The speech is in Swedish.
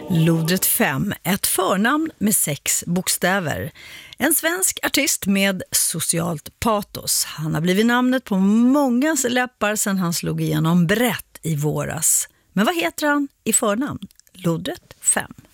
Lodret 5, ett förnamn med 6 bokstäver. En svensk artist med socialt patos. Han har blivit namnet på mångas läppar sedan han slog igenom brett i våras. Men vad heter han i förnamn? Lodret 5.